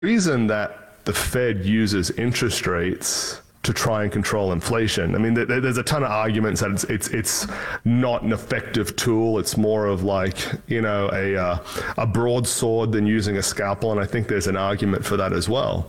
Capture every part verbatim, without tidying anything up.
reason that the Fed uses interest rates to try and control inflation. I mean, there's a ton of arguments that it's it's it's not an effective tool. It's more of like, you know, a uh, a broadsword than using a scalpel, and I think there's an argument for that as well.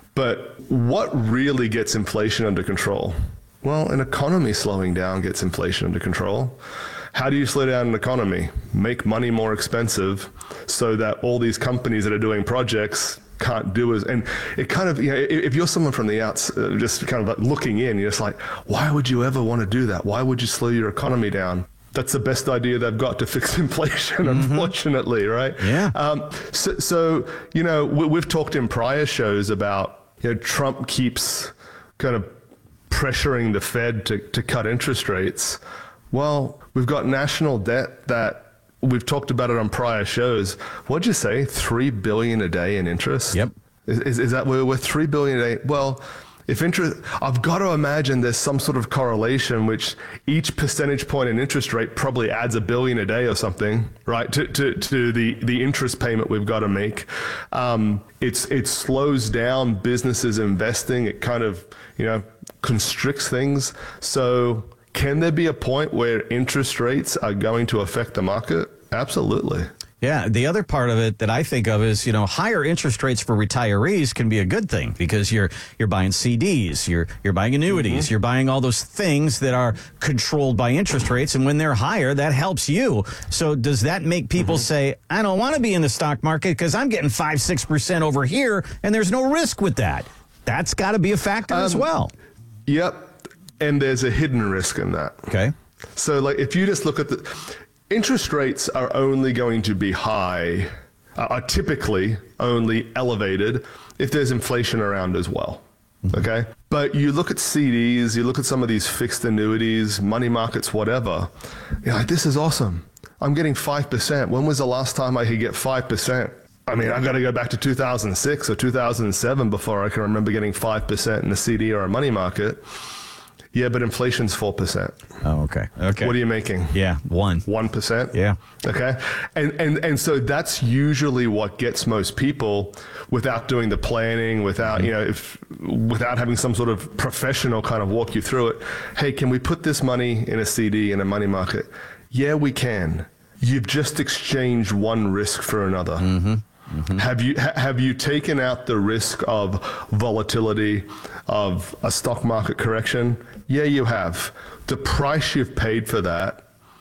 But what really gets inflation under control? Well, an economy slowing down gets inflation under control. How do you slow down an economy? Make money more expensive so that all these companies that are doing projects can't do as, and it kind of, you know, if you're someone from the outs, uh, just kind of like looking in, you're just like, why would you ever want to do that? Why would you slow your economy down? That's the best idea they've got to fix inflation, mm-hmm. unfortunately, right? Yeah. Um, so, so, you know, we, we've talked in prior shows about, you know, Trump keeps kind of pressuring the Fed to, to cut interest rates. Well, we've got national debt that we've talked about it on prior shows. What'd you say? Three billion a day in interest? Yep. Is, is, is that where we're three billion a day? Well, if interest, I've got to imagine there's some sort of correlation which each percentage point in interest rate probably adds a billion a day or something, right? To to, to the, the interest payment we've got to make. Um, it's it slows down businesses investing. It kind of, you know, constricts things. So can there be a point where interest rates are going to affect the market? Absolutely. Yeah. The other part of it that I think of is, you know, higher interest rates for retirees can be a good thing because you're you're buying C Ds, you're you're buying annuities, mm-hmm. you're buying all those things that are controlled by interest rates. And when they're higher, that helps you. So does that make people mm-hmm. say, I don't want to be in the stock market because I'm getting five, six percent over here and there's no risk with that? That's got to be a factor um, as well. Yep. And there's a hidden risk in that. Okay. So like if you just look at the interest rates are only going to be high, uh, are typically only elevated if there's inflation around as well. Mm-hmm. Okay. But you look at C Ds, you look at some of these fixed annuities, money markets, whatever. You're like, this is awesome. I'm getting five percent. When was the last time I could get five percent? I mean, I've got to go back to two thousand six or two thousand seven before I can remember getting five percent in a C D or a money market. Yeah, but inflation's four percent. Oh, okay. Okay. What are you making? Yeah, one. one percent? Yeah. Okay. And, and, and so that's usually what gets most people without doing the planning, without, you know, if, without having some sort of professional kind of walk you through it. Hey, can we put this money in a C D, in a money market? Yeah, we can. You've just exchanged one risk for another. Mm-hmm. Mm-hmm. Have you ha- have you taken out the risk of volatility, of a stock market correction? Yeah, you have. The price you've paid for that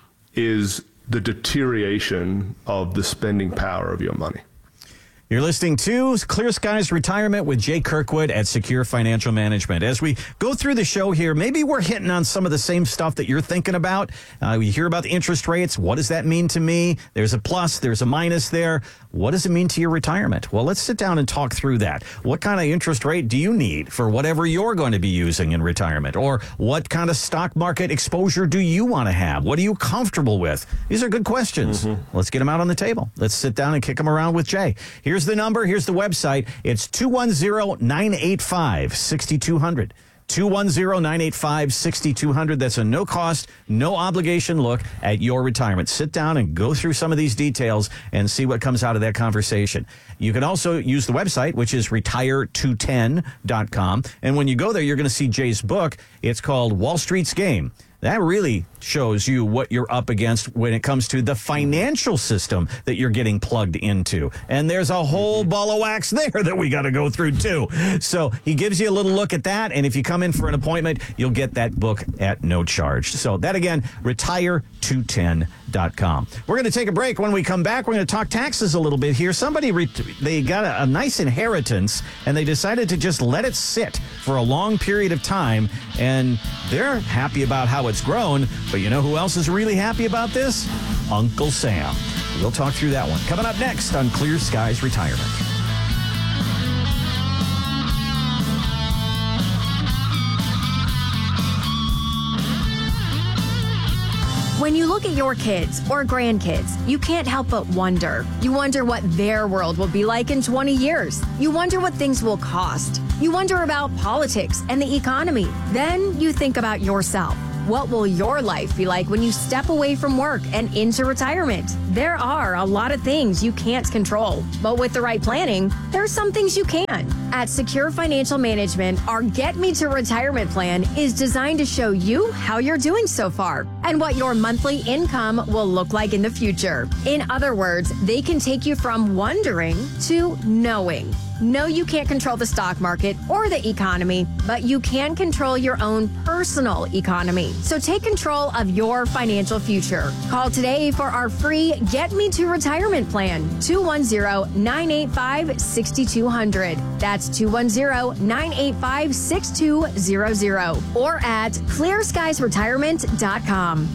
is the deterioration of the spending power of your money. You're listening to Clear Skies Retirement with Jay Kirkwood at Secure Financial Management. As we go through the show here, maybe we're hitting on some of the same stuff that you're thinking about. Uh, we hear about the interest rates. What does that mean to me? There's a plus, there's a minus there. What does it mean to your retirement? Well, let's sit down and talk through that. What kind of interest rate do you need for whatever you're going to be using in retirement? Or what kind of stock market exposure do you want to have? What are you comfortable with? These are good questions. Mm-hmm. Let's get them out on the table. Let's sit down and kick them around with Jay. Here's the number. Here's the website. It's two one zero, nine eight five, six two zero zero. two one zero, nine eight five, six two zero zero. That's a no-cost, no-obligation look at your retirement. Sit down and go through some of these details and see what comes out of that conversation. You can also use the website, which is retire two ten dot com. And when you go there, you're going to see Jay's book. It's called Wall Street's Game. That really shows you what you're up against when it comes to the financial system that you're getting plugged into. And there's a whole ball of wax there that we got to go through, too. So he gives you a little look at that. And if you come in for an appointment, you'll get that book at no charge. So that, again, retire two ten dot com. We're going to take a break. When we come back, we're going to talk taxes a little bit here. Somebody, re- they got a, a nice inheritance, and they decided to just let it sit for a long period of time. And they're happy about how it's grown. But you know who else is really happy about this? Uncle Sam. We'll talk through that one. Coming up next on Clear Skies Retirement. When you look at your kids or grandkids, you can't help but wonder. You wonder what their world will be like in twenty years. You wonder what things will cost. You wonder about politics and the economy. Then you think about yourself. What will your life be like when you step away from work and into retirement? There are a lot of things you can't control, but with the right planning, there are some things you can. At Secure Financial Management, our Get Me to Retirement plan is designed to show you how you're doing so far and what your monthly income will look like in the future. In other words, they can take you from wondering to knowing. No, you can't control the stock market or the economy, but you can control your own personal economy. So take control of your financial future. Call today for our free Get Me to Retirement plan, two one zero, nine eight five, six two zero zero. That's two one zero, nine eight five, six two zero zero or at clear skies retirement dot com.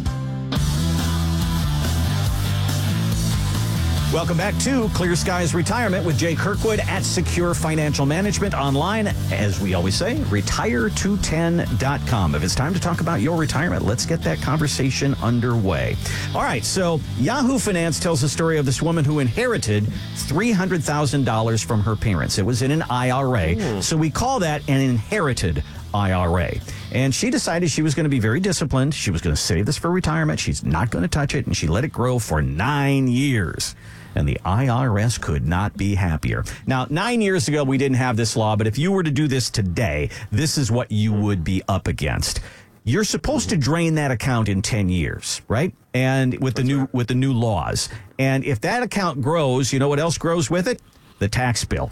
Welcome back to Clear Skies Retirement with Jay Kirkwood at Secure Financial Management, online, as we always say, retire two ten dot com. If it's time to talk about your retirement, let's get that conversation underway. All right, so Yahoo Finance tells the story of this woman who inherited three hundred thousand dollars from her parents. It was in an I R A, mm. so we call that an inherited I R A. And she decided she was going to be very disciplined. She was going to save this for retirement. She's not going to touch it, and she let it grow for nine years. And the I R S could not be happier. Now, nine years ago, we didn't have this law, but if you were to do this today, this is what you would be up against. You're supposed to drain that account in ten years, right? And with the new with the new laws. And if that account grows, you know what else grows with it? The tax bill.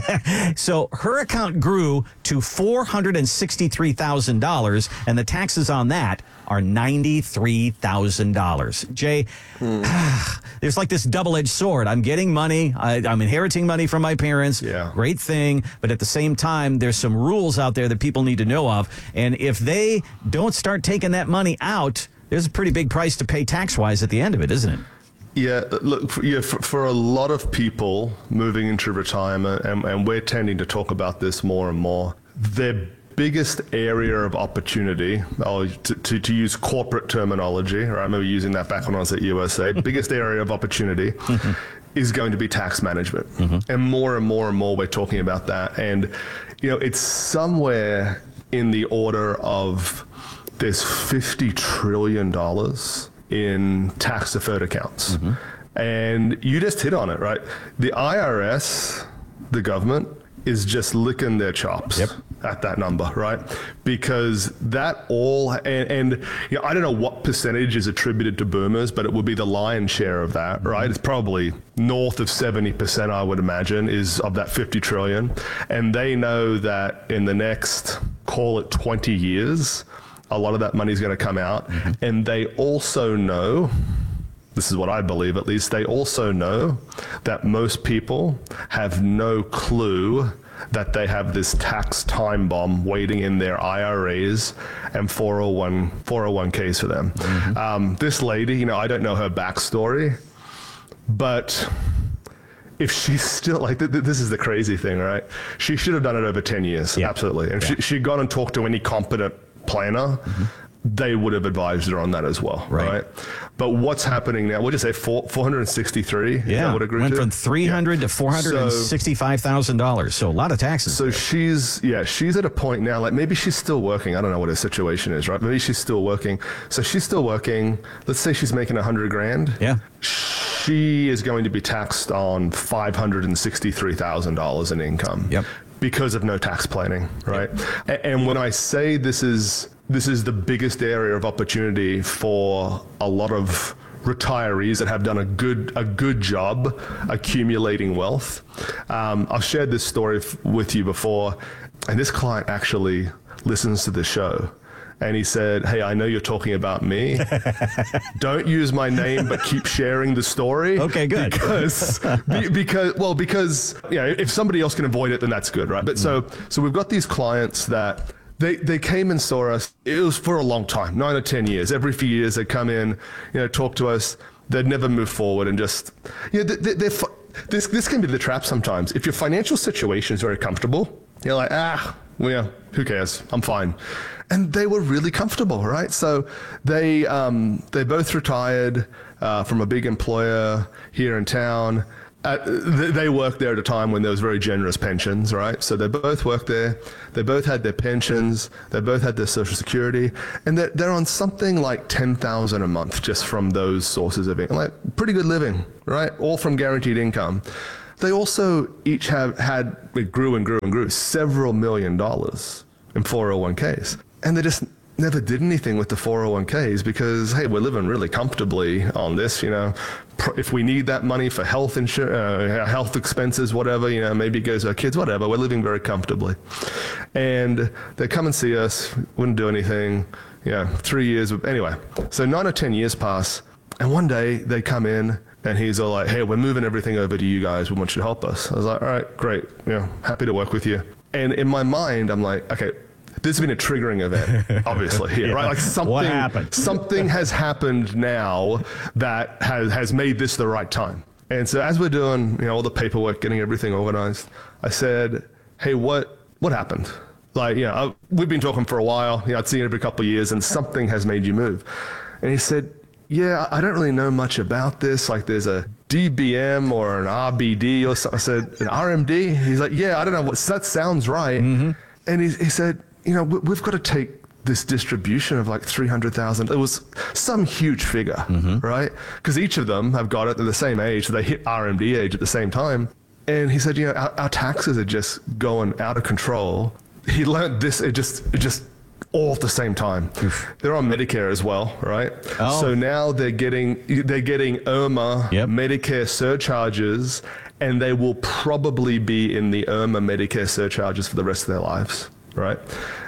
So her account grew to four hundred sixty-three thousand dollars, and the taxes on that are ninety-three thousand dollars. Jay, hmm. there's like this double-edged sword. I'm getting money. I, I'm inheriting money from my parents. Yeah. Great thing. But at the same time, there's some rules out there that people need to know of. And if they don't start taking that money out, there's a pretty big price to pay tax-wise at the end of it, isn't it? Yeah, look, for, yeah, for, for a lot of people moving into retirement, and, and we're tending to talk about this more and more, their biggest area of opportunity, oh, to, to, to use corporate terminology, right? I remember using that back when I was at U S A, biggest area of opportunity mm-hmm. is going to be tax management. Mm-hmm. And more and more and more we're talking about that. And, you know, it's somewhere in the order of there's fifty trillion dollars in tax deferred accounts. Mm-hmm. And you just hit on it, right? The I R S, the government, is just licking their chops yep. at that number, right? Because that all, and, and you know, I don't know what percentage is attributed to boomers, but it would be the lion's share of that, right? It's probably north of seventy percent, I would imagine, is of that fifty trillion. And they know that in the next, call it twenty years, a lot of that money is going to come out. Mm-hmm. And they also know, this is what I believe at least, they also know that most people have no clue that they have this tax time bomb waiting in their I R As and four oh one Ks for them. Mm-hmm. Um, this lady, you know, I don't know her backstory, but if she's still, like, th- th- this is the crazy thing, right? She should have done it over ten years, yeah. absolutely. And yeah. she, she'd gone and talked to any competent planner, mm-hmm. they would have advised her on that as well, right? right? But what's happening now? We'll just say four, four hundred sixty-three. Yeah, what it went to? from three hundred yeah. to four hundred sixty-five thousand dollars. So, so a lot of taxes. So there. she's, yeah, she's at a point now, like maybe she's still working. I don't know what her situation is, right? Maybe she's still working. So she's still working. Let's say she's making a hundred grand. Yeah. She is going to be taxed on five hundred sixty-three thousand dollars in income. Yep. Because of no tax planning, right? Yep. And when I say this is this is the biggest area of opportunity for a lot of retirees that have done a good a good job accumulating wealth. Um, I've shared this story f- with you before, and this client actually listens to the show. And he said, hey, I know you're talking about me. Don't use my name, but keep sharing the story. Okay, good. Because, be, because well, because yeah, if somebody else can avoid it, then that's good, right? But mm. so so we've got these clients that they they came and saw us. It was for a long time, nine or ten years. Every few years they'd come in, you know, talk to us. They'd never move forward and just, you know, they, they're, this this can be the trap sometimes. If your financial situation is very comfortable, you're like, ah, well, yeah, who cares? I'm fine. And they were really comfortable, right? So they um, they both retired uh, from a big employer here in town. Uh, they, they worked there at a time when there was very generous pensions, right? So they both worked there. They both had their pensions. They both had their Social Security, and they're, they're on something like ten thousand a month just from those sources of income. Like pretty good living, right? All from guaranteed income. They also each have had, it grew and grew and grew, several million dollars in four oh one k's, and they just never did anything with the four oh one k's because, hey, we're living really comfortably on this, you know. If we need that money for health insurance, uh, health expenses, whatever, you know, maybe it goes to our kids, whatever, we're living very comfortably. And they come and see us, wouldn't do anything, you know, three years, anyway. So nine or ten years pass, and one day they come in and he's all like, hey, we're moving everything over to you guys, we want you to help us. I was like, all right, great, you know, happy to work with you. And in my mind, I'm like, okay, this has been a triggering event, obviously, here, yeah. right? Like something, what happened? something has happened now that has, has made this the right time. And so as we're doing, you know, all the paperwork, getting everything organized, I said, hey, what what happened? Like, you know, I, we've been talking for a while. You know, I'd see you every couple of years, and something has made you move. And he said, yeah, I don't really know much about this. Like, there's a D B M or an R B D or something. I said, an R M D? He's like, yeah, I don't know. What, that sounds right. Mm-hmm. And he, he said, you know, we've got to take this distribution of like three hundred thousand. It was some huge figure, mm-hmm. right? Because each of them have got it at the same age. So they hit R M D age at the same time. And he said, you know, our, our taxes are just going out of control. He learned this, it just, it just all at the same time. Oof. They're on Medicare as well, right? Oh. So now they're getting, they're getting IRMA, yep. Medicare surcharges, and they will probably be in the IRMA Medicare surcharges for the rest of their lives. Right.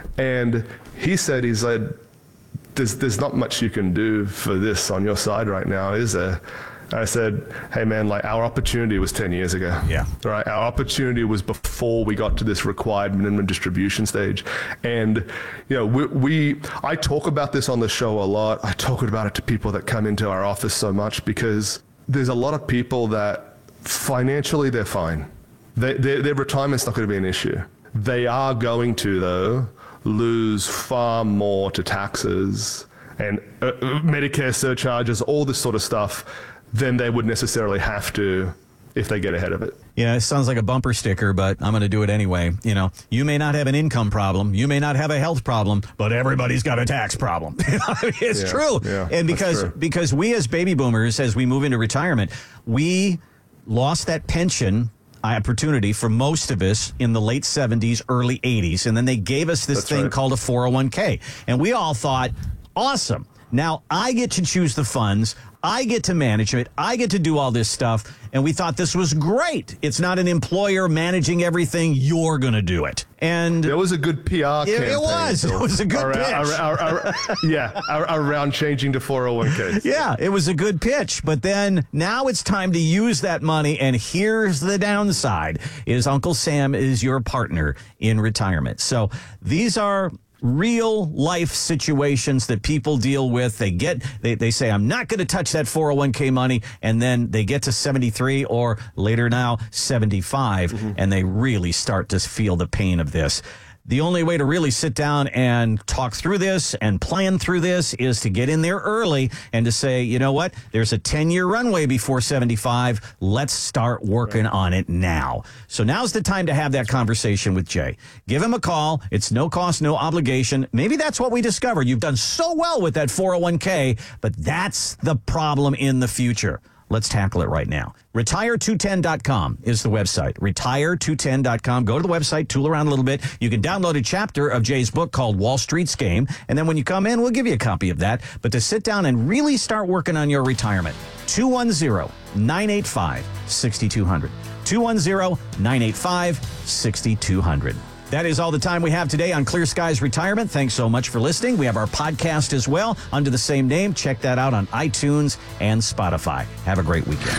And he said, he said, there's, there's not much you can do for this on your side right now, is there? And I said, hey man, like our opportunity was ten years ago. Yeah. Right. Our opportunity was before we got to this required minimum distribution stage. And, you know, we, we, I talk about this on the show a lot. I talk about it to people that come into our office so much because there's a lot of people that financially they're fine. They, their, their retirement's not going to be an issue. They are going to, though, lose far more to taxes and uh, Medicare surcharges, all this sort of stuff, than they would necessarily have to if they get ahead of it. Yeah, it sounds like a bumper sticker, but I'm going to do it anyway. You know, you may not have an income problem, you may not have a health problem, but everybody's got a tax problem. It's yeah, true. Yeah, and because true. because we as baby boomers, as we move into retirement, we lost that pension opportunity for most of us in the late seventies, early eighties. And then they gave us this That's thing right. called a four oh one k. And we all thought, awesome. Now I get to choose the funds. I get to manage it. I get to do all this stuff. And we thought this was great. It's not an employer managing everything. You're going to do it. And it was a good P R it, campaign. It was. It was a good around, pitch. Around, around, yeah, around changing to four oh one k. Yeah, it was a good pitch. But then now it's time to use that money. And here's the downside, is Uncle Sam is your partner in retirement. So these are real life situations that people deal with. They get, they, they say, I'm not going to touch that four oh one k money. And then they get to seventy-three or later now seventy-five, mm-hmm. and they really start to feel the pain of this. The only way to really sit down and talk through this and plan through this is to get in there early and to say, you know what, there's a ten-year runway before seventy-five. Let's start working on it now. So now's the time to have that conversation with Jay. Give him a call. It's no cost, no obligation. Maybe that's what we discovered. You've done so well with that four oh one k, but that's the problem in the future. Let's tackle it right now. retire two ten dot com is the website. retire two ten dot com. Go to the website, tool around a little bit. You can download a chapter of Jay's book called Wall Street's Game. And then when you come in, we'll give you a copy of that. But to sit down and really start working on your retirement, two one zero, nine eight five, six two zero zero. two one zero, nine eight five, six two zero zero. That is all the time we have today on Clear Skies Retirement. Thanks so much for listening. We have our podcast as well under the same name. Check that out on iTunes and Spotify. Have a great weekend.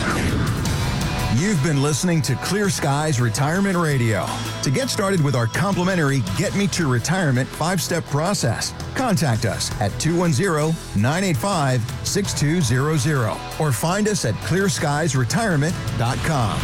You've been listening to Clear Skies Retirement Radio. To get started with our complimentary Get Me to Retirement five-step process, contact us at two one zero, nine eight five, six two zero zero or find us at clear skies retirement dot com.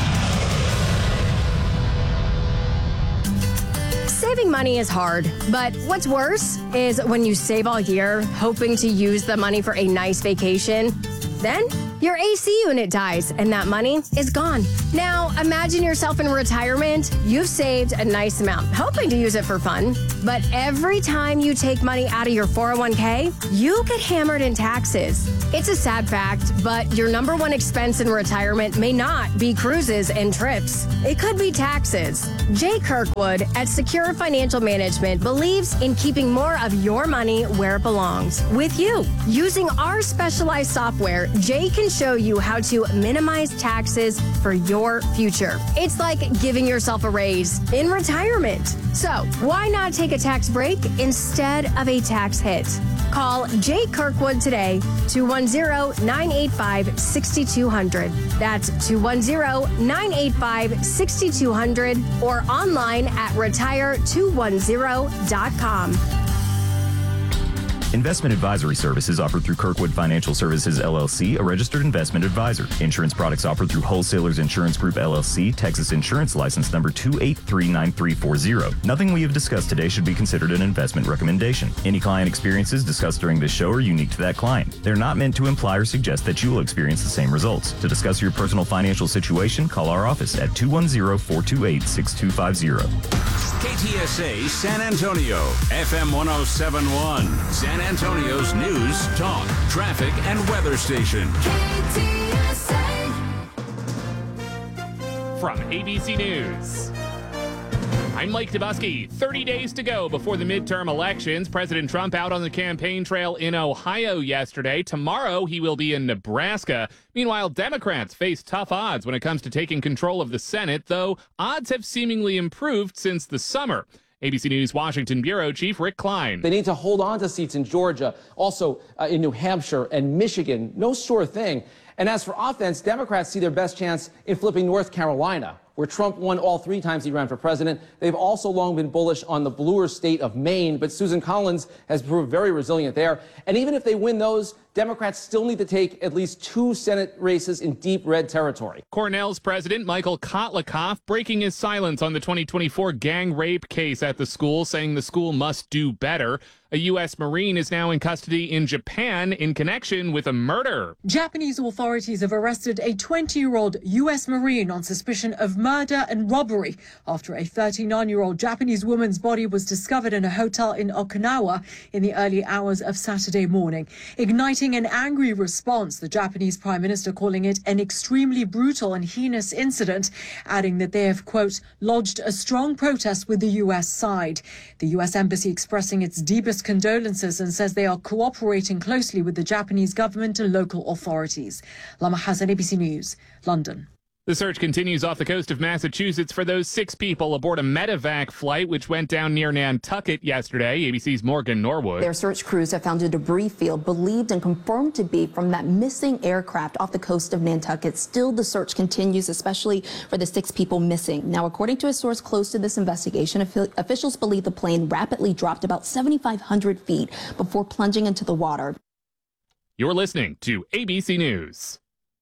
Saving money is hard, but what's worse is when you save all year hoping to use the money for a nice vacation. Then Your A C unit dies, and that money is gone. Now, imagine yourself in retirement. You've saved a nice amount, hoping to use it for fun. But every time you take money out of your four oh one k, you get hammered in taxes. It's a sad fact, but your number one expense in retirement may not be cruises and trips. It could be taxes. Jay Kirkwood at Secure Financial Management believes in keeping more of your money where it belongs, with you. Using our specialized software, Jay can show you how to minimize taxes for your future. It's like giving yourself a raise in retirement. So why not take a tax break instead of a tax hit? Call Jay Kirkwood today, two one zero, nine eight five, six two zero zero. That's two one zero, nine eight five, six two zero zero or online at retire two one zero dot com. Investment advisory services offered through Kirkwood Financial Services, L L C, a registered investment advisor. Insurance products offered through Wholesalers Insurance Group, L L C, Texas Insurance License Number two eight three nine three four zero. Nothing we have discussed today should be considered an investment recommendation. Any client experiences discussed during this show are unique to that client. They're not meant to imply or suggest that you will experience the same results. To discuss your personal financial situation, call our office at two one zero, four two eight, six two five zero. K T S A San Antonio, F M one oh seven point one, San Antonio's news, talk, traffic, and weather station. K T S A. From A B C News, I'm Mike Dubusky. thirty days to go before the midterm elections. President Trump out on the campaign trail in Ohio yesterday. Tomorrow, he will be in Nebraska. Meanwhile, Democrats face tough odds when it comes to taking control of the Senate, though odds have seemingly improved since the summer. A B C News Washington Bureau Chief Rick Klein. They need to hold on to seats in Georgia, also uh, in New Hampshire and Michigan. No sure thing. And as for offense, Democrats see their best chance in flipping North Carolina, where Trump won all three times he ran for president. They've also long been bullish on the bluer state of Maine, but Susan Collins has proved very resilient there. And even if they win those, Democrats still need to take at least two Senate races in deep red territory. Cornell's president, Michael Kotlikoff, breaking his silence on the twenty twenty-four gang rape case at the school, saying the school must do better. A U S Marine is now in custody in Japan in connection with a murder. Japanese authorities have arrested a twenty-year-old U S Marine on suspicion of murder and robbery after a thirty-nine-year-old Japanese woman's body was discovered in a hotel in Okinawa in the early hours of Saturday morning, igniting an angry response, the Japanese Prime Minister calling it an extremely brutal and heinous incident, adding that they have, quote, lodged a strong protest with the U S side. The U S Embassy expressing its deepest condolences and says they are cooperating closely with the Japanese government and local authorities. Lama Hassan, A B C News, London. The search continues off the coast of Massachusetts for those six people aboard a medevac flight which went down near Nantucket yesterday. A B C's Morgan Norwood. Their search crews have found a debris field believed and confirmed to be from that missing aircraft off the coast of Nantucket. Still, the search continues, especially for the six people missing. Now, according to a source close to this investigation, officials believe the plane rapidly dropped about seventy-five hundred feet before plunging into the water. You're listening to A B C News.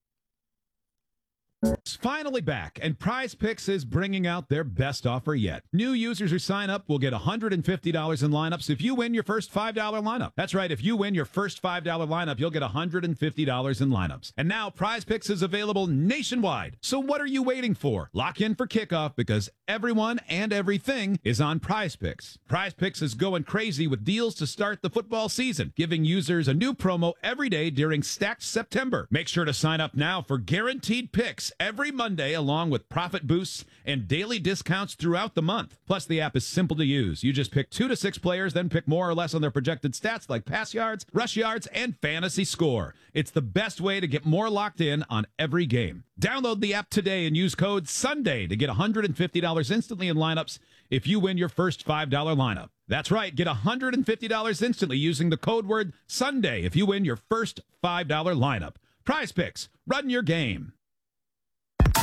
It's finally back, and Prize Picks is bringing out their best offer yet. New users who sign up will get one hundred fifty dollars in lineups if you win your first five dollar lineup. That's right, if you win your first five dollar lineup, you'll get one hundred fifty dollars in lineups. And now Prize Picks is available nationwide. So what are you waiting for? Lock in for kickoff because everyone and everything is on Prize Picks. Prize Picks is going crazy with deals to start the football season, giving users a new promo every day during Stacked September. Make sure to sign up now for guaranteed picks every Monday, along with profit boosts and daily discounts throughout the month. Plus, the app is simple to use. You just pick two to six players, then pick more or less on their projected stats like pass yards, rush yards, and fantasy score. It's the best way to get more locked in on every game. Download the app today and use code SUNDAY to get one hundred fifty dollars instantly in lineups if you win your first five dollar lineup. That's right, get one hundred fifty dollars instantly using the code word SUNDAY if you win your first five dollar lineup. Prize Picks, run your game.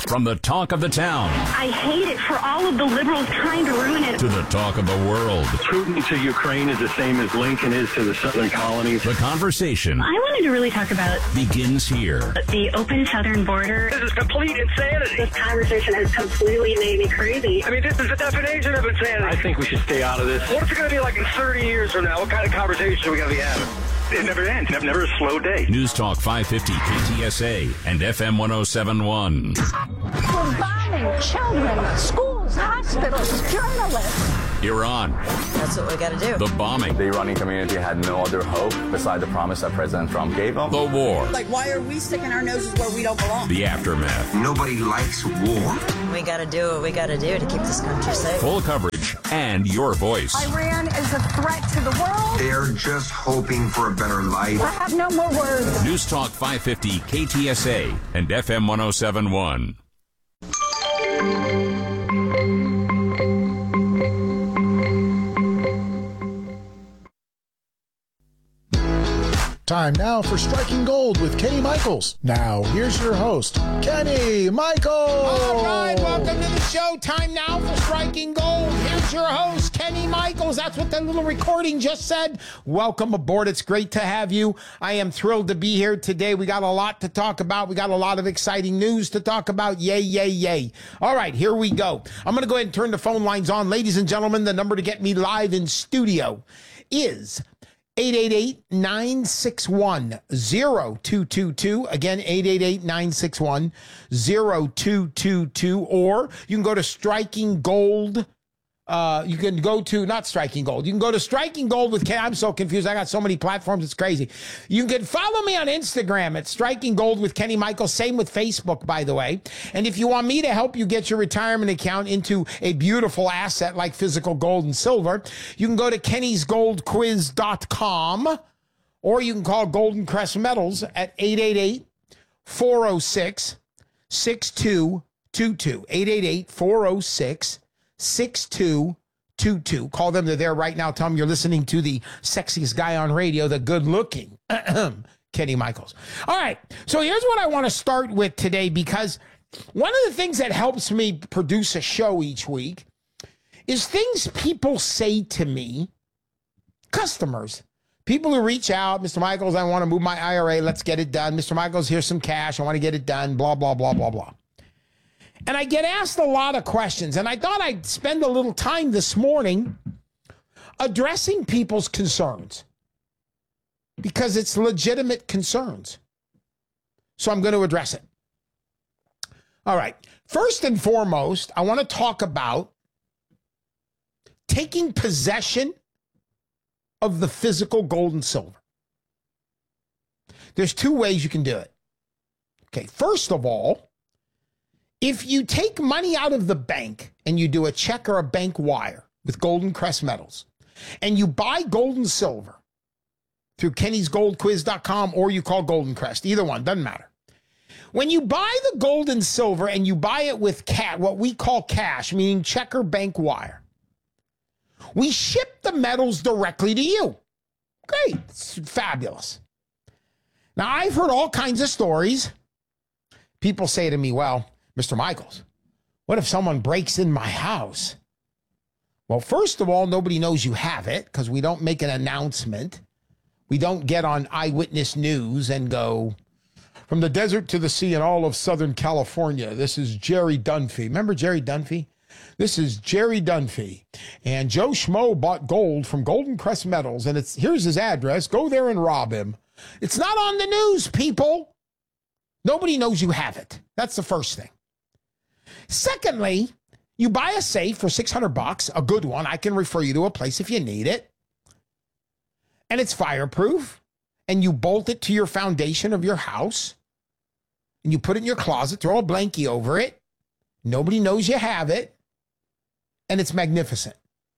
From the talk of the town. I hate it for all of the liberals trying to ruin it. To the talk of the world. Putin to Ukraine is the same as Lincoln is to the southern colonies. The conversation. I wanted to really talk about begins here. The open southern border. This is complete insanity. This conversation has completely made me crazy. I mean, this is the definition of insanity. I think we should stay out of this. What's it going to be like in thirty years from now? What kind of conversation are we going to be having? It never ends. Never, never a slow day. News Talk five fifty K T S A and F M one oh seven point one. We're bombing children, schools, hospitals, journalists. Iran. That's what we got to do. The bombing. The Iranian community had no other hope beside the promise that President Trump gave them. The war. Like, why are we sticking our noses where we don't belong? The aftermath. Nobody likes war. We got to do what we got to do to keep this country safe. Full coverage and your voice. Iran is a threat to the world. They're just hoping for a better life. I have no more words. News Talk five fifty K T S A and F M one oh seven point one. Time now for Striking Gold with Kenny Michaels. Now, here's your host, Kenny Michaels. All right, welcome to the show. Time now for Striking Gold. Here's your host, Kenny Michaels. That's what that little recording just said. Welcome aboard. It's great to have you. I am thrilled to be here today. We got a lot to talk about. We got a lot of exciting news to talk about. Yay, yay, yay. All right, here we go. I'm going to go ahead and turn the phone lines on. Ladies and gentlemen, the number to get me live in studio is eight eight eight, nine six one, zero two two two. Again, eight eight eight, nine six one, zero two two two. Or you can go to Striking Gold. Uh, you can go to, not Striking Gold. You can go to Striking Gold with K. I'm so confused. I got so many platforms. It's crazy. You can follow me on Instagram at Striking Gold with Kenny Michaels. Same with Facebook, by the way. And if you want me to help you get your retirement account into a beautiful asset like physical gold and silver, you can go to kennys gold quiz dot com or you can call Golden Crest Metals at eight eight eight, four oh six, six two two two. eight eight eight, four oh six, six two two two. Call them. They're there right now. Tell them you're listening to the sexiest guy on radio, the good-looking Kenny Michaels. All right. So here's what I want to start with today, because one of the things that helps me produce a show each week is things people say to me, customers, people who reach out, Mister Michaels, I want to move my I R A. Let's get it done. Mister Michaels, here's some cash. I want to get it done. Blah, blah, blah, blah, blah. And I get asked a lot of questions, and I thought I'd spend a little time this morning addressing people's concerns because it's legitimate concerns. So I'm going to address it. All right. First and foremost, I want to talk about taking possession of the physical gold and silver. There's two ways you can do it. Okay. First of all, if you take money out of the bank and you do a check or a bank wire with Golden Crest Metals and you buy gold and silver through kennys gold quiz dot com or you call Golden Crest, either one, doesn't matter. When you buy the gold and silver and you buy it with cash, what we call cash, meaning check or bank wire, we ship the metals directly to you. Great. It's fabulous. Now, I've heard all kinds of stories. People say to me, well, Mister Michaels, what if someone breaks in my house? Well, first of all, nobody knows you have it because we don't make an announcement. We don't get on Eyewitness News and go, from the desert to the sea in all of Southern California, this is Jerry Dunphy. Remember Jerry Dunphy? This is Jerry Dunphy. And Joe Schmo bought gold from Golden Crest Metals, and it's here's his address. Go there and rob him. It's not on the news, people. Nobody knows you have it. That's the first thing. Secondly, you buy a safe for six hundred bucks, a good one. I can refer you to a place if you need it. And it's fireproof. And you bolt it to your foundation of your house. And you put it in your closet, throw a blankie over it. Nobody knows you have it. And it's magnificent.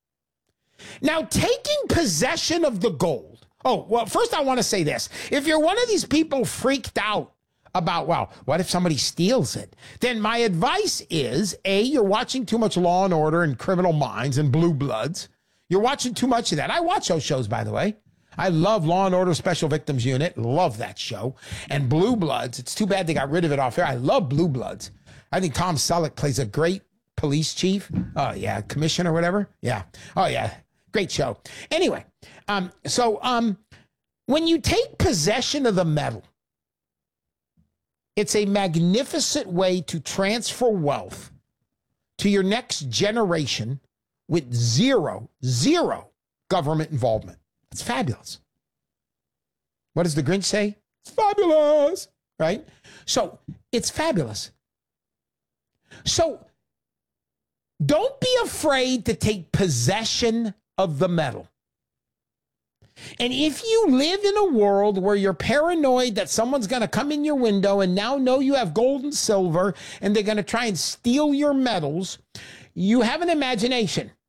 Now, taking possession of the gold. Oh, well, first I want to say this. If you're one of these people freaked out about, well, what if somebody steals it? Then my advice is, A, you're watching too much Law and Order and Criminal Minds and Blue Bloods. You're watching too much of that. I watch those shows, by the way. I love Law and Order Special Victims Unit. Love that show. And Blue Bloods. It's too bad they got rid of it off air. I love Blue Bloods. I think Tom Selleck plays a great police chief. Oh, yeah. Commissioner or whatever. Yeah. Oh, yeah. Great show. Anyway, um, so um, when you take possession of the metal, it's a magnificent way to transfer wealth to your next generation with zero, zero government involvement. It's fabulous. What does the Grinch say? It's fabulous, right? So it's fabulous. So don't be afraid to take possession of the metal. And if you live in a world where you're paranoid that someone's going to come in your window and now know you have gold and silver and they're going to try and steal your metals, you have an imagination.